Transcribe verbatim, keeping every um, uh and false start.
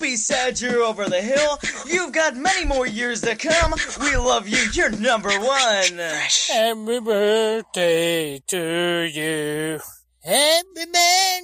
be sad you're over the hill. You've got many more years to come. We love you. You're number one. Happy birthday to you. Happy birthday.